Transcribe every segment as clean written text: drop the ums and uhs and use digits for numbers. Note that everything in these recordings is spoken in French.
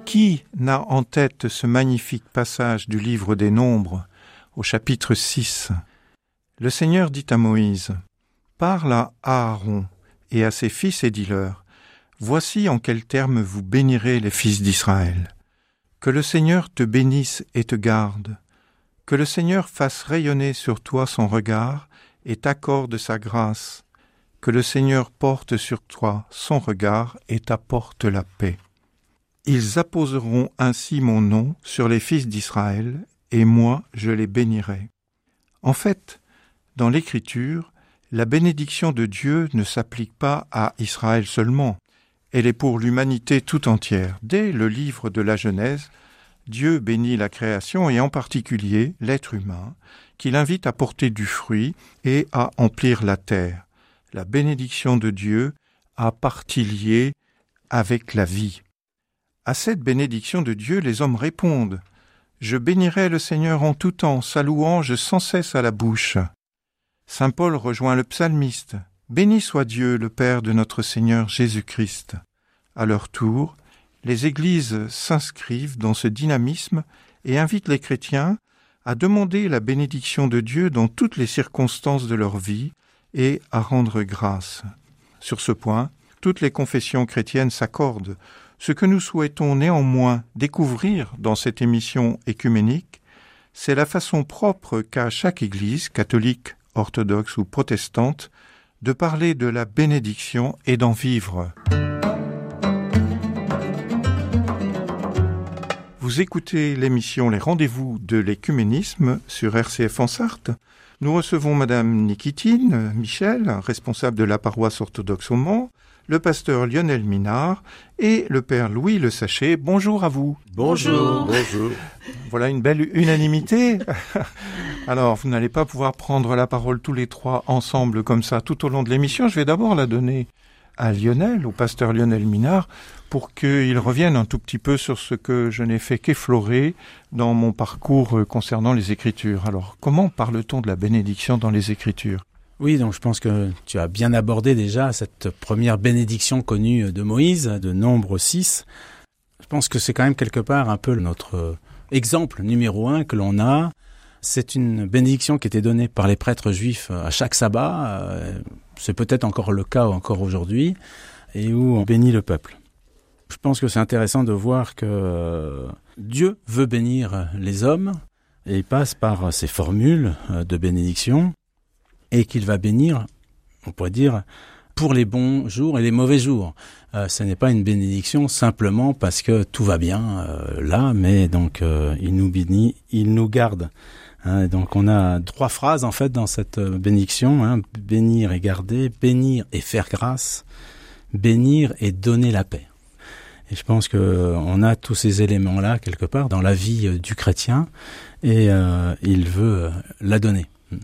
Qui n'a en tête ce magnifique passage du livre des Nombres, au chapitre 6 ? Le Seigneur dit à Moïse : « Parle à Aaron et à ses fils et dis-leur : Voici en quels termes vous bénirez les fils d'Israël. Que le Seigneur te bénisse et te garde. Que le Seigneur fasse rayonner sur toi son regard et t'accorde sa grâce. Que le Seigneur porte sur toi son regard et t'apporte la paix. Ils apposeront ainsi mon nom sur les fils d'Israël, et moi je les bénirai. » En fait, dans l'Écriture, la bénédiction de Dieu ne s'applique pas à Israël seulement. Elle est pour l'humanité tout entière. Dès le livre de la Genèse, Dieu bénit la création et en particulier l'être humain, qu'il invite à porter du fruit et à emplir la terre. La bénédiction de Dieu a partie liée avec la vie. À cette bénédiction de Dieu, les hommes répondent : « Je bénirai le Seigneur en tout temps, sa louange sans cesse à la bouche. » Saint Paul rejoint le psalmiste : « Béni soit Dieu, le Père de notre Seigneur Jésus-Christ. » À leur tour, les églises s'inscrivent dans ce dynamisme et invitent les chrétiens à demander la bénédiction de Dieu dans toutes les circonstances de leur vie et à rendre grâce. Sur ce point, toutes les confessions chrétiennes s'accordent. Ce que nous souhaitons néanmoins découvrir dans cette émission écuménique, c'est la façon propre qu'a chaque Église, catholique, orthodoxe ou protestante, de parler de la bénédiction et d'en vivre. Vous écoutez l'émission Les Rendez-vous de l'Écuménisme sur RCF en Sarthe. Nous recevons Madame Nikitine Michel, responsable de la paroisse orthodoxe au Mans, le pasteur Lionel Minard et le père Louis Le Sachet. Bonjour à vous. Bonjour. Bonjour. Voilà une belle unanimité. Alors, vous n'allez pas pouvoir prendre la parole tous les trois ensemble comme ça tout au long de l'émission. Je vais d'abord la donner à Lionel, au pasteur Lionel Minard, pour qu'il revienne un tout petit peu sur ce que je n'ai fait qu'effleurer dans mon parcours concernant les Écritures. Alors, comment parle-t-on de la bénédiction dans les Écritures ? Oui, donc je pense que tu as bien abordé déjà cette première bénédiction connue de Moïse, de Nombre 6. Je pense que c'est quand même quelque part un peu notre exemple numéro 1 que l'on a. C'est une bénédiction qui était donnée par les prêtres juifs à chaque sabbat. C'est peut-être encore le cas encore aujourd'hui, et où on bénit le peuple. Je pense que c'est intéressant de voir que Dieu veut bénir les hommes, et il passe par ces formules de bénédiction, et qu'il va bénir, on pourrait dire, pour les bons jours et les mauvais jours. Ce n'est pas une bénédiction simplement parce que tout va bien là, mais donc il nous bénit, il nous garde. Donc on a 3 phrases en fait dans cette bénédiction, bénir et garder, bénir et faire grâce, bénir et donner la paix. Et je pense que on a tous ces éléments-là quelque part dans la vie du chrétien, et il veut la donner.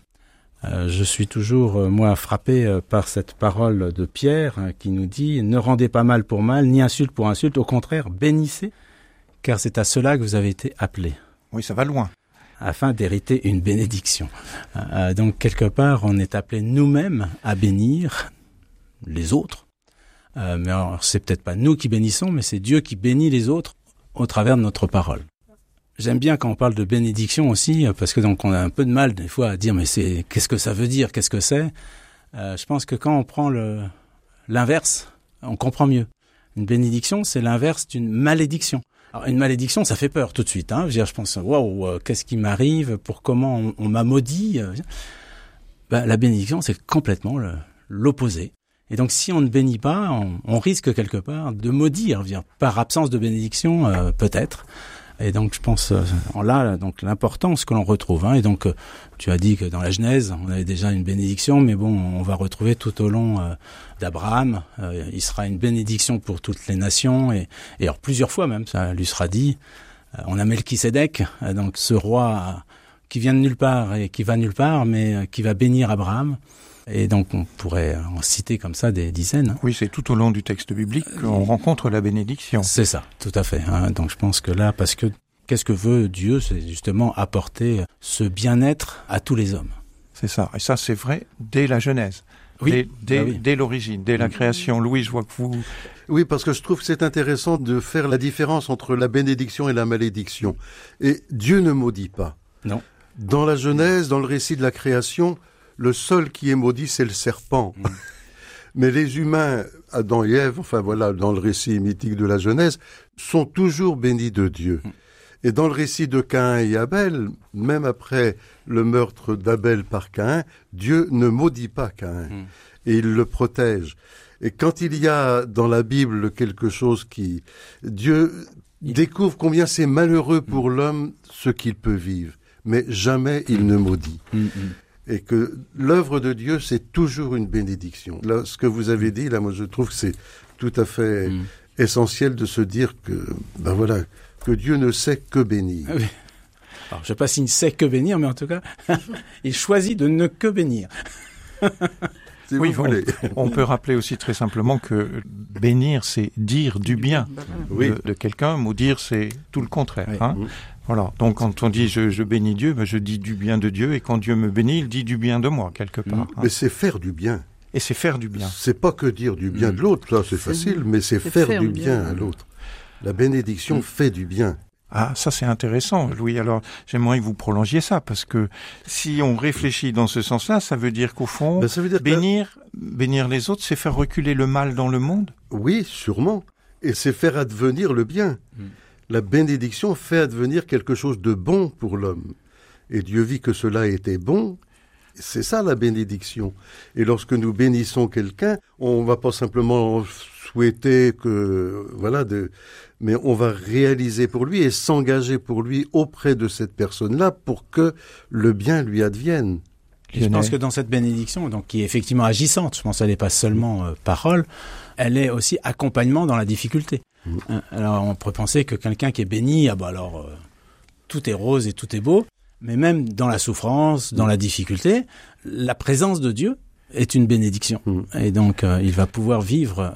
Je suis toujours, moi, frappé par cette parole de Pierre qui nous dit « Ne rendez pas mal pour mal, ni insulte pour insulte, au contraire, bénissez, car c'est à cela que vous avez été appelés. » Oui, ça va loin. Afin d'hériter une bénédiction. Donc, quelque part, on est appelé nous-mêmes à bénir les autres. Mais alors, c'est peut-être pas nous qui bénissons, mais c'est Dieu qui bénit les autres au travers de notre parole. J'aime bien quand on parle de bénédiction aussi, parce que donc on a un peu de mal des fois à dire mais qu'est-ce que ça veut dire, qu'est-ce que c'est. Je pense que quand on prend l'inverse, on comprend mieux. Une bénédiction, c'est l'inverse d'une malédiction. Alors une malédiction, ça fait peur tout de suite. Je pense waouh, qu'est-ce qui m'arrive, pour comment on m'a maudit. La bénédiction, c'est complètement l'opposé. Et donc si on ne bénit pas, on risque quelque part de maudire, par absence de bénédiction peut-être. Et donc je pense là donc l'importance que l'on retrouve. Et donc tu as dit que dans la Genèse on avait déjà une bénédiction, mais bon, on va retrouver tout au long d'Abraham, il sera une bénédiction pour toutes les nations, et alors plusieurs fois même ça lui sera dit. On a Melchisédek, donc ce roi qui vient de nulle part et qui va nulle part, mais qui va bénir Abraham. Et donc on pourrait en citer comme ça des dizaines. Oui, c'est tout au long du texte biblique qu'on rencontre la bénédiction. C'est ça, tout à fait. Donc je pense que là, parce que qu'est-ce que veut Dieu, c'est justement apporter ce bien-être à tous les hommes. C'est ça, et ça c'est vrai dès la Genèse. Oui, dès l'origine, dès la création. Louis, je vois que vous... Oui, parce que je trouve que c'est intéressant de faire la différence entre la bénédiction et la malédiction. Et Dieu ne maudit pas. Non. Dans la Genèse, dans le récit de la création, le seul qui est maudit, c'est le serpent. Mais les humains, Adam et Ève, enfin voilà, dans le récit mythique de la Genèse, sont toujours bénis de Dieu. Et dans le récit de Caïn et Abel, même après le meurtre d'Abel par Caïn, Dieu ne maudit pas Caïn. Et il le protège. Et quand il y a dans la Bible quelque chose qui... Dieu découvre combien c'est malheureux pour l'homme ce qu'il peut vivre. Mais jamais il ne maudit. Et que l'œuvre de Dieu, c'est toujours une bénédiction. Là, ce que vous avez dit, là, moi, je trouve que c'est tout à fait essentiel de se dire que, ben voilà, que Dieu ne sait que bénir. Oui. Alors, je ne sais pas s'il ne sait que bénir, mais en tout cas, il choisit de ne que bénir. Si oui, vous voulez. On peut rappeler aussi très simplement que bénir, c'est dire du bien de quelqu'un, maudire, c'est tout le contraire. Oui. Hein. Voilà. Donc, quand on dit je bénis Dieu, ben, je dis du bien de Dieu, et quand Dieu me bénit, il dit du bien de moi, quelque part. Hein. Mais c'est faire du bien. Et c'est faire du bien. C'est pas que dire du bien de l'autre, ça c'est facile, mais c'est faire du bien à l'autre. La bénédiction fait du bien. Ah, ça c'est intéressant, Louis. Alors, j'aimerais que vous prolongiez ça, parce que si on réfléchit dans ce sens-là, ça veut dire qu'au fond, ça veut dire bénir les autres, c'est faire reculer le mal dans le monde. Oui, sûrement. Et c'est faire advenir le bien. La bénédiction fait advenir quelque chose de bon pour l'homme. Et Dieu vit que cela était bon. C'est ça la bénédiction. Et lorsque nous bénissons quelqu'un, on va pas simplement souhaiter que, voilà, mais on va réaliser pour lui et s'engager pour lui auprès de cette personne-là pour que le bien lui advienne. Et je pense que dans cette bénédiction, donc, qui est effectivement agissante, je pense qu'elle n'est pas seulement parole, elle est aussi accompagnement dans la difficulté. Alors on pourrait penser que quelqu'un qui est béni, tout est rose et tout est beau, mais même dans la souffrance, dans la difficulté, la présence de Dieu est une bénédiction. Et donc il va pouvoir vivre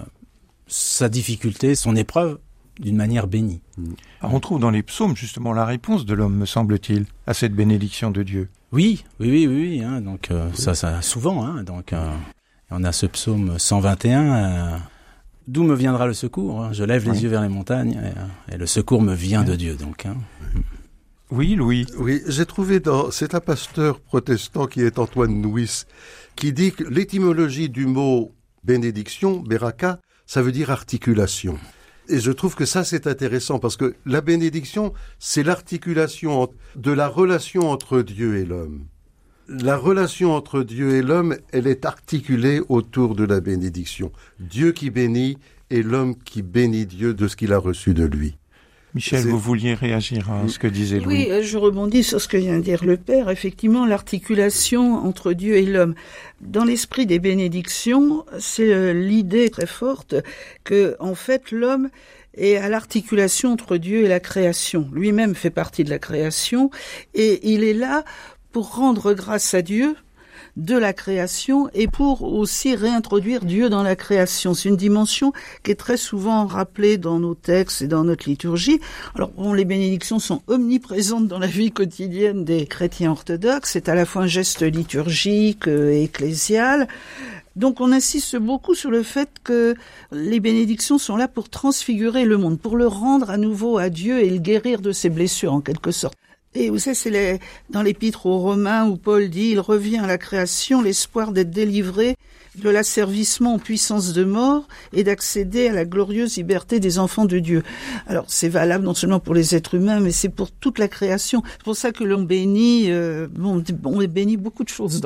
sa difficulté, son épreuve, d'une manière bénie. Alors, on trouve dans les psaumes justement la réponse de l'homme, me semble-t-il, à cette bénédiction de Dieu. Oui. Hein, donc ça souvent. Hein, donc on a ce psaume 121. D'où me viendra le secours, hein? Je lève les yeux vers les montagnes et le secours me vient de Dieu. Donc. Hein. Oui, Louis. Oui, j'ai trouvé c'est un pasteur protestant qui est Antoine Nuis, qui dit que l'étymologie du mot bénédiction, beraka, ça veut dire articulation. Et je trouve que ça, c'est intéressant parce que la bénédiction, c'est l'articulation de la relation entre Dieu et l'homme. La relation entre Dieu et l'homme, elle est articulée autour de la bénédiction. Dieu qui bénit et l'homme qui bénit Dieu de ce qu'il a reçu de lui. Michel, vous vouliez réagir à ce que disait Louis? Oui, je rebondis sur ce que vient de dire le Père. Effectivement, l'articulation entre Dieu et l'homme. Dans l'esprit des bénédictions, c'est l'idée très forte que, en fait, l'homme est à l'articulation entre Dieu et la création. Lui-même fait partie de la création et il est là pour rendre grâce à Dieu de la création et pour aussi réintroduire Dieu dans la création. C'est une dimension qui est très souvent rappelée dans nos textes et dans notre liturgie. Alors, les bénédictions sont omniprésentes dans la vie quotidienne des chrétiens orthodoxes. C'est à la fois un geste liturgique et ecclésial. Donc on insiste beaucoup sur le fait que les bénédictions sont là pour transfigurer le monde, pour le rendre à nouveau à Dieu et le guérir de ses blessures en quelque sorte. Et vous savez, c'est dans l'épître aux Romains où Paul dit « Il revient à la création l'espoir d'être délivré de l'asservissement aux puissances de mort et d'accéder à la glorieuse liberté des enfants de Dieu. » Alors, c'est valable non seulement pour les êtres humains, mais c'est pour toute la création. C'est pour ça que l'on bénit, on bénit beaucoup de choses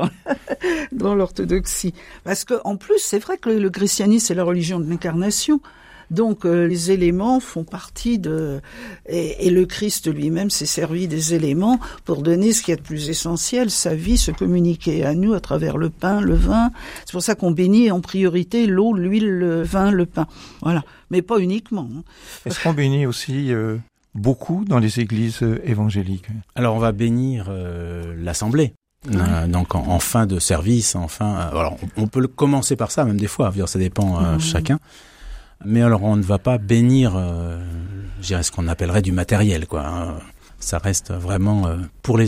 dans l'orthodoxie. Parce que, en plus, c'est vrai que le christianisme, c'est la religion de l'incarnation. Donc les éléments font partie et le Christ lui-même s'est servi des éléments pour donner ce qu'il y a de plus essentiel, sa vie, se communiquer à nous à travers le pain, le vin. C'est pour ça qu'on bénit en priorité l'eau, l'huile, le vin, le pain. Voilà, mais pas uniquement. Est-ce qu'on bénit aussi beaucoup dans les églises évangéliques? Alors on va bénir l'assemblée. Donc en fin de service, alors on peut commencer par ça même des fois, ça dépend chacun. Mais alors on ne va pas bénir, je dirais ce qu'on appellerait du matériel, quoi. Ça reste vraiment pour les hommes.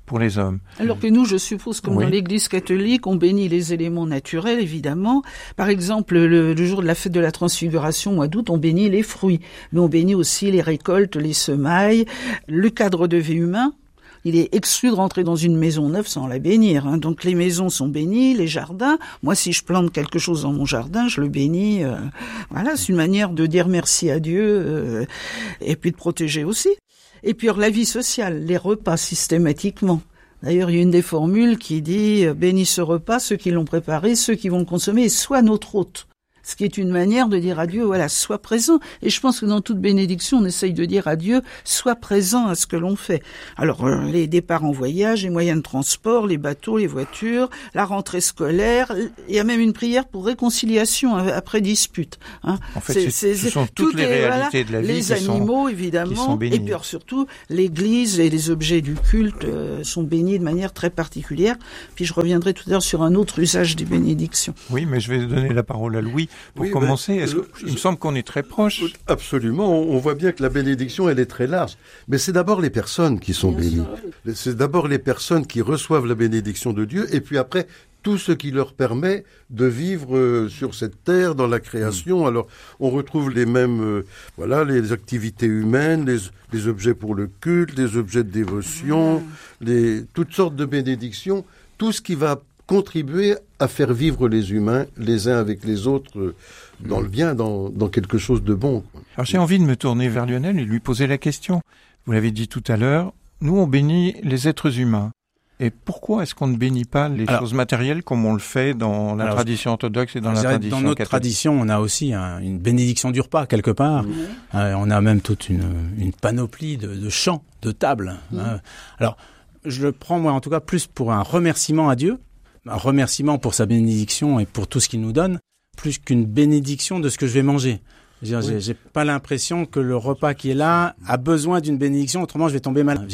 pour les hommes. Alors que nous, je suppose, comme dans l'Église catholique, on bénit les éléments naturels, évidemment. Par exemple, le jour de la fête de la Transfiguration, mois d'août, on bénit les fruits. Mais on bénit aussi les récoltes, les semailles, le cadre de vie humain. Il est exclu de rentrer dans une maison neuve sans la bénir. Donc les maisons sont bénies, les jardins. Moi, si je plante quelque chose dans mon jardin, je le bénis. Voilà, c'est une manière de dire merci à Dieu et puis de protéger aussi. Et puis la vie sociale, les repas systématiquement. D'ailleurs, il y a une des formules qui dit « Bénis ce repas, ceux qui l'ont préparé, ceux qui vont le consommer, et sois notre hôte ». Ce qui est une manière de dire à Dieu, voilà, sois présent. Et je pense que dans toute bénédiction, on essaye de dire à Dieu, sois présent à ce que l'on fait. Alors, les départs en voyage, les moyens de transport, les bateaux, les voitures, la rentrée scolaire, il y a même une prière pour réconciliation après dispute. En fait, ce sont toutes les réalités de la vie les animaux, évidemment, qui sont bénis. Et puis surtout, l'Église et les objets du culte sont bénis de manière très particulière. Puis je reviendrai tout à l'heure sur un autre usage des bénédictions. Oui, mais je vais donner la parole à Louis. Pour commencer, il me semble qu'on est très proche. Absolument, on voit bien que la bénédiction, elle est très large. Mais c'est d'abord les personnes qui sont bénies. C'est d'abord les personnes qui reçoivent la bénédiction de Dieu, et puis après, tout ce qui leur permet de vivre sur cette terre, dans la création. Alors, on retrouve les mêmes, les activités humaines, les objets pour le culte, les objets de dévotion, toutes sortes de bénédictions, tout ce qui va contribuer à faire vivre les humains les uns avec les autres dans le bien, dans quelque chose de bon. Alors j'ai envie de me tourner vers Lionel et lui poser la question. Vous l'avez dit tout à l'heure, nous on bénit les êtres humains. Et pourquoi est-ce qu'on ne bénit pas les choses matérielles comme on le fait dans la tradition orthodoxe et dans la tradition catholique ? Dans notre tradition, on a aussi une bénédiction du repas quelque part. On a même toute une panoplie de chants, de tables. Alors je le prends moi en tout cas plus pour un remerciement à Dieu. Un remerciement pour sa bénédiction et pour tout ce qu'il nous donne, plus qu'une bénédiction de ce que je vais manger. J'ai pas l'impression que le repas qui est là a besoin d'une bénédiction, autrement je vais tomber malade.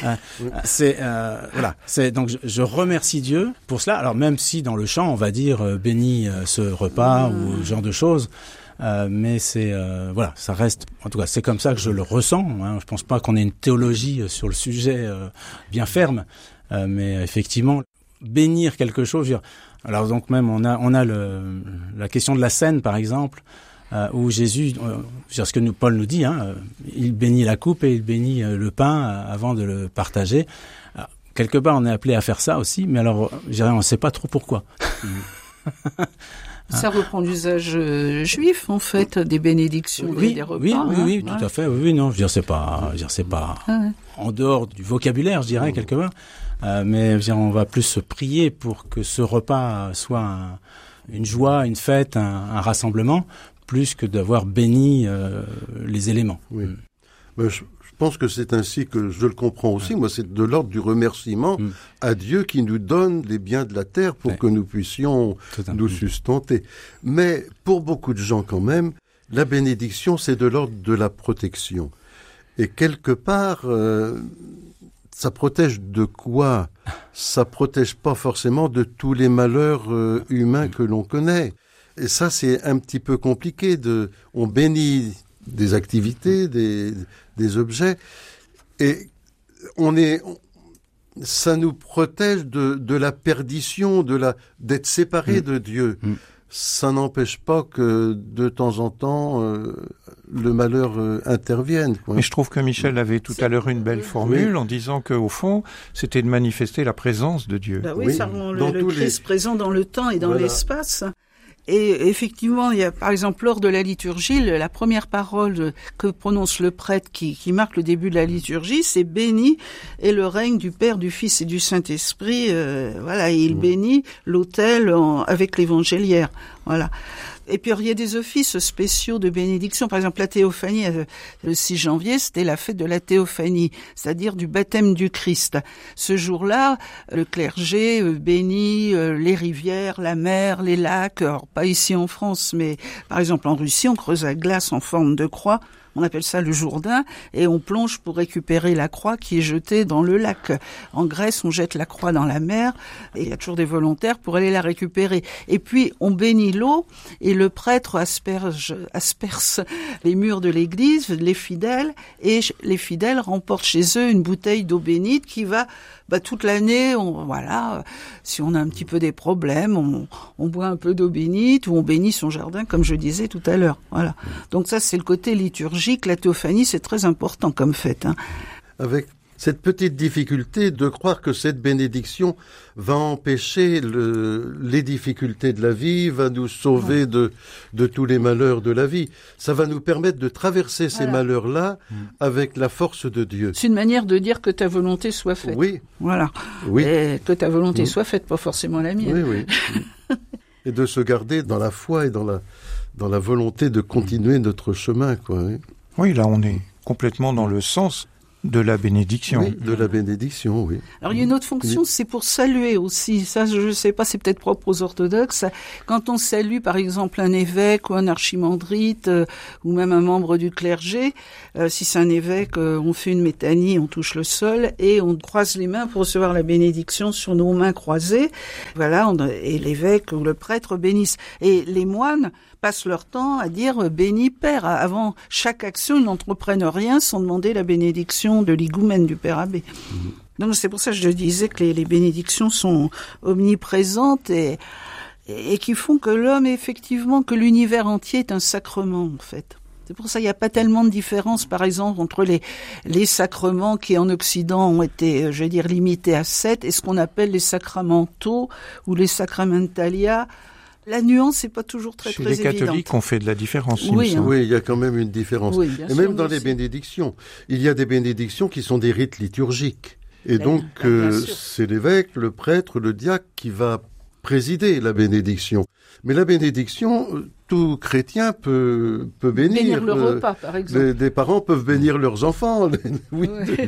Donc je remercie Dieu pour cela. Alors même si dans le chant on va dire bénis ce repas ou ce genre de choses, mais ça reste. En tout cas, c'est comme ça que je le ressens. Je pense pas qu'on ait une théologie sur le sujet bien ferme, mais effectivement. Bénir quelque chose. Alors donc même on a la question de la scène par exemple où Jésus, ce que Paul nous dit, il bénit la coupe et il bénit le pain avant de le partager. Alors, quelque part on est appelé à faire ça aussi, mais alors on ne sait pas trop pourquoi. Ça reprend l'usage juif, en fait, des bénédictions et des repas. Oui, tout à fait. Oui, non, c'est pas en dehors du vocabulaire, je dirais, quelque part. Mais on va plus se prier pour que ce repas soit une joie, une fête, un rassemblement, plus que d'avoir béni les éléments. Oui. Je pense que c'est ainsi que je le comprends aussi. Moi, c'est de l'ordre du remerciement à Dieu qui nous donne les biens de la terre pour que nous puissions nous sustenter. Mais pour beaucoup de gens quand même, la bénédiction, c'est de l'ordre de la protection. Et quelque part, ça protège de quoi ? Ça protège pas forcément de tous les malheurs humains que l'on connaît. Et ça, c'est un petit peu compliqué. On bénit des activités, des objets, et ça nous protège de la perdition, d'être séparés de Dieu. Ça n'empêche pas que de temps en temps le malheur intervienne. Mais je trouve que Michel avait tout à l'heure une belle formule en disant qu'au fond, c'était de manifester la présence de Dieu. Ça rend le Christ présent dans le temps et dans l'espace. Et effectivement, il y a par exemple lors de la liturgie, la première parole que prononce le prêtre qui marque le début de la liturgie, c'est « Béni est le règne du Père, du Fils et du Saint-Esprit ». Et il bénit l'autel avec l'évangéliaire. Voilà. Et puis, il y a des offices spéciaux de bénédiction. Par exemple, la théophanie, le 6 janvier, c'était la fête de la théophanie, c'est-à-dire du baptême du Christ. Ce jour-là, le clergé bénit les rivières, la mer, les lacs. Alors, pas ici en France, mais par exemple en Russie, on creuse la glace en forme de croix on appelle ça le Jourdain, et on plonge pour récupérer la croix qui est jetée dans le lac. En Grèce, on jette la croix dans la mer, et il y a toujours des volontaires pour aller la récupérer. Et puis, on bénit l'eau, et le prêtre asperce les murs de l'église, les fidèles, et les fidèles remportent chez eux une bouteille d'eau bénite qui va toute l'année, si on a un petit peu des problèmes, on boit un peu d'eau bénite ou on bénit son jardin, comme je disais tout à l'heure. Voilà. Donc ça, c'est le côté liturgique. La théophanie, c'est très important comme fête. Avec cette petite difficulté de croire que cette bénédiction va empêcher les difficultés de la vie, va nous sauver de tous les malheurs de la vie. Ça va nous permettre de traverser ces malheurs-là avec la force de Dieu. C'est une manière de dire que ta volonté soit faite. Oui. Voilà. Oui. Et que ta volonté soit faite, pas forcément la mienne. Oui. Et de se garder dans la foi et dans la volonté de continuer notre chemin, quoi. Oui, là, on est complètement dans le sens de la bénédiction. Oui, de la bénédiction, oui. Alors, il y a une autre fonction, c'est pour saluer aussi. Ça, je ne sais pas, c'est peut-être propre aux orthodoxes. Quand on salue, par exemple, un évêque ou un archimandrite, ou même un membre du clergé, si c'est un évêque, on fait une métanie, on touche le sol, et on croise les mains pour recevoir la bénédiction sur nos mains croisées. Voilà, et l'évêque ou le prêtre bénissent. Et les moines passent leur temps à dire « béni Père ». Avant chaque action, ils n'entreprennent rien sans demander la bénédiction de l'higoumène, du Père abbé. Donc c'est pour ça que je disais que les bénédictions sont omniprésentes et qui font que l'homme, effectivement, que l'univers entier est un sacrement, en fait. C'est pour ça qu'il n'y a pas tellement de différence, par exemple, entre les sacrements qui, en Occident, ont été, limités à 7 et ce qu'on appelle les sacramentaux ou les sacramentalia. La nuance n'est pas toujours très évidente. Chez les catholiques, on fait de la différence. Oui, il y a quand même une différence. Oui, et même dans les bénédictions, il y a des bénédictions qui sont des rites liturgiques. Et donc, c'est l'évêque, le prêtre, le diacre qui va présider la bénédiction. Mais la bénédiction, tout chrétien peut bénir. Le repas, par exemple. Des parents peuvent bénir leurs enfants. Oui,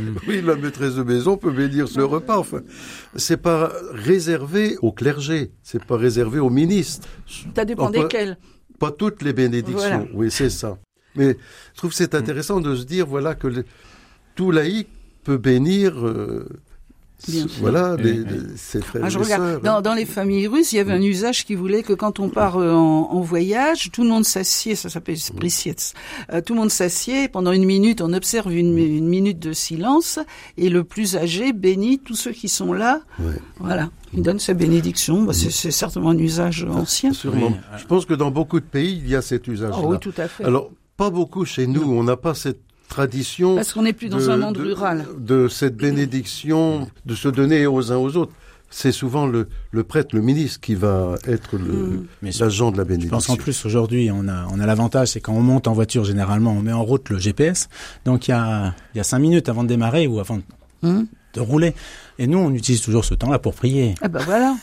la maîtresse de maison peut bénir le repas. Enfin, c'est pas réservé au clergé, c'est pas réservé aux ministres. Ça dépend desquels. Pas toutes les bénédictions. Voilà. Oui, c'est ça. Mais je trouve que c'est intéressant de se dire, que tout laïc peut bénir. Voilà, ses frères et sœurs. Dans les familles russes, il y avait un usage qui voulait que quand on part en voyage, tout le monde s'assied, ça s'appelle Prisietz. Tout le monde s'assied, pendant une minute, on observe une minute de silence, et le plus âgé bénit tous ceux qui sont là. Ouais. Voilà, il donne sa bénédiction. C'est certainement un usage ancien. Sûrement. Oui. Je pense que dans beaucoup de pays, il y a cet usage-là. Oui, tout à fait. Alors, pas beaucoup chez nous, on n'a pas cette tradition. Parce qu'on n'est plus dans un monde rural. De cette bénédiction, de se donner aux uns aux autres. C'est souvent le prêtre, le ministre qui va être l'agent de la bénédiction. Je pense qu'en plus, aujourd'hui, on a l'avantage, c'est quand on monte en voiture, généralement, on met en route le GPS. Donc, il y a 5 minutes avant de démarrer ou avant de rouler. Et nous, on utilise toujours ce temps-là pour prier. Ah ben voilà.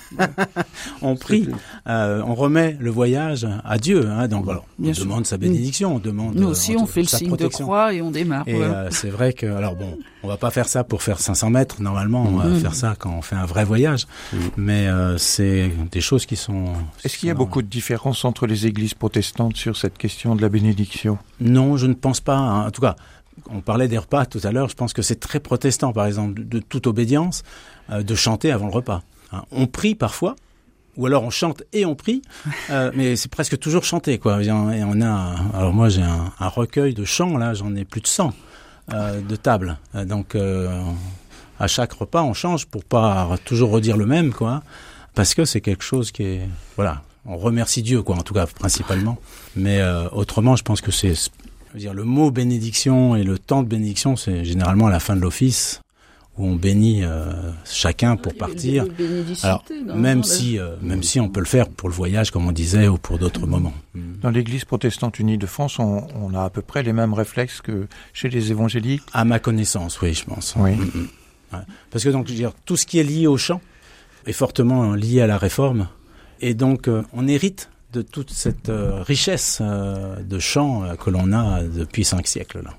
On prie, on remet le voyage à Dieu. Donc voilà, on demande sa bénédiction, on demande. Nous aussi, on fait le signe de croix et on démarre. Et c'est vrai que, alors bon, on va pas faire ça pour faire 500 mètres. Normalement, on va faire ça quand on fait un vrai voyage. Mais c'est des choses qui sont. Est-ce qu'il y a beaucoup de différences entre les églises protestantes sur cette question de la bénédiction ? Non, je ne pense pas. En tout cas. On parlait des repas tout à l'heure, je pense que c'est très protestant, par exemple, de toute obédience, de chanter avant le repas. On prie parfois, ou alors on chante et on prie, mais c'est presque toujours chanter, quoi. Et on a, alors moi j'ai un recueil de chants, là, j'en ai plus de 100 de tables. Donc à chaque repas, on change pour pas toujours redire le même, quoi, parce que c'est quelque chose qui est, voilà, on remercie Dieu, quoi, en tout cas principalement. Mais autrement, je pense que c'est le mot bénédiction et le temps de bénédiction, c'est généralement à la fin de l'office où on bénit chacun pour partir. Alors même si on peut le faire pour le voyage, comme on disait, ou pour d'autres moments. Dans l'Église protestante unie de France, on a à peu près les mêmes réflexes que chez les évangéliques. À ma connaissance, oui, je pense. Oui. Ouais. Parce que donc, je veux dire, tout ce qui est lié au chant est fortement lié à la Réforme, et donc on hérite de toute cette richesse de chants que l'on a depuis 5 siècles là.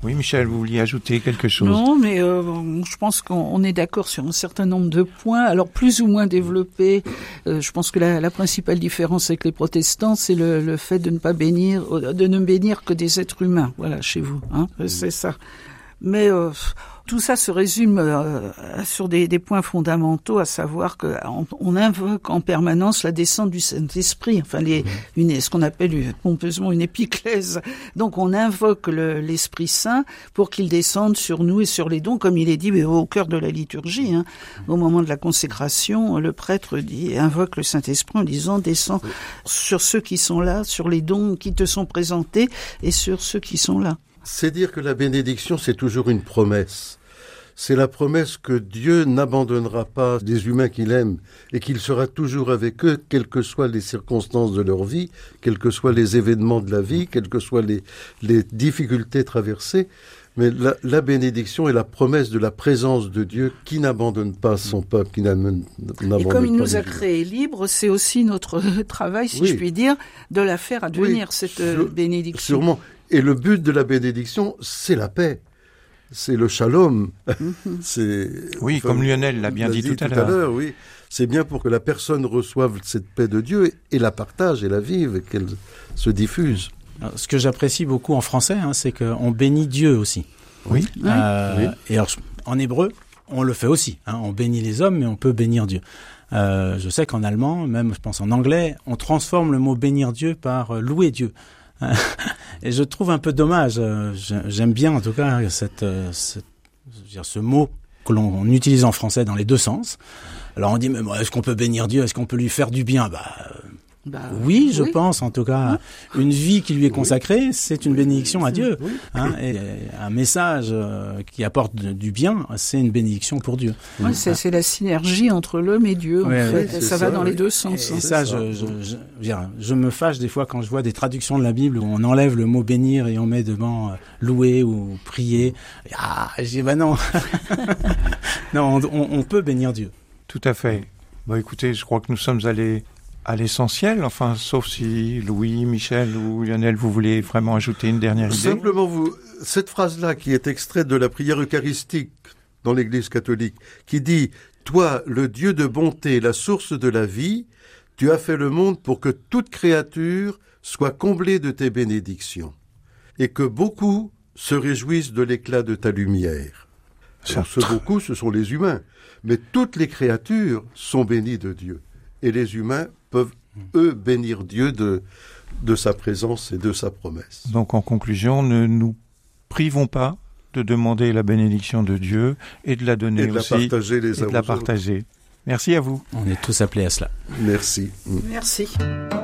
Oui, Michel, vous vouliez ajouter quelque chose? Non, mais je pense qu'on est d'accord sur un certain nombre de points, alors plus ou moins développés. Je pense que la principale différence avec les protestants, c'est le fait de ne bénir que des êtres humains. Voilà, chez vous, hein, c'est ça. Mais tout ça se résume sur des points fondamentaux, à savoir qu'on invoque en permanence la descente du Saint-Esprit, enfin ce qu'on appelle pompeusement une épiclèse. Donc on invoque l'Esprit Saint pour qu'il descende sur nous et sur les dons, comme il est dit au cœur de la liturgie. Hein. Au moment de la consécration, le prêtre invoque le Saint-Esprit en disant « Descends sur ceux qui sont là, sur les dons qui te sont présentés et sur ceux qui sont là ». C'est dire que la bénédiction, c'est toujours une promesse. C'est la promesse que Dieu n'abandonnera pas les humains qu'il aime et qu'il sera toujours avec eux, quelles que soient les circonstances de leur vie, quels que soient les événements de la vie, quelles que soient les difficultés traversées. Mais la bénédiction est la promesse de la présence de Dieu qui n'abandonne pas son peuple, qui n'abandonne pas. Et comme il nous a créés libres, c'est aussi notre travail, si je puis dire, de la faire advenir, cette bénédiction. Sûrement. Et le but de la bénédiction, c'est la paix. C'est le shalom. Oui, comme Lionel l'a bien dit tout à l'heure. Oui. C'est bien pour que la personne reçoive cette paix de Dieu et la partage et la vive, et qu'elle se diffuse. Alors, ce que j'apprécie beaucoup en français, c'est qu'on bénit Dieu aussi. Oui. Et alors, en hébreu, on le fait aussi. On bénit les hommes, mais on peut bénir Dieu. Je sais qu'en allemand, même je pense en anglais, on transforme le mot bénir Dieu par louer Dieu. Et je trouve un peu dommage. J'aime bien en tout cas ce mot que l'on utilise en français dans les deux sens. Alors on dit mais est-ce qu'on peut bénir Dieu? Est-ce qu'on peut lui faire du bien? Oui, je pense en tout cas. Une vie qui lui est consacrée, c'est une bénédiction à Dieu. Et un message qui apporte du bien, c'est une bénédiction pour Dieu. Oui, c'est la synergie entre l'homme et Dieu. En fait. Ça va dans les deux sens. Et ça, je me fâche des fois quand je vois des traductions de la Bible où on enlève le mot bénir et on met devant louer ou prier. Je dis non. Non, on peut bénir Dieu. Tout à fait. Écoutez, je crois que nous sommes allés à l'essentiel, enfin, sauf si Louis, Michel ou Lionel, vous voulez vraiment ajouter une dernière idée. Simplement, cette phrase-là qui est extraite de la prière eucharistique dans l'Église catholique, qui dit « Toi, le Dieu de bonté, la source de la vie, tu as fait le monde pour que toute créature soit comblée de tes bénédictions, et que beaucoup se réjouissent de l'éclat de ta lumière. » Alors, ce beaucoup, ce sont les humains, mais toutes les créatures sont bénies de Dieu, et les humains peuvent, eux, bénir Dieu de sa présence et de sa promesse. Donc, en conclusion, ne nous privons pas de demander la bénédiction de Dieu et de la donner aussi. Et de la partager les uns aux autres. Merci à vous. On est tous appelés à cela. Merci. Merci.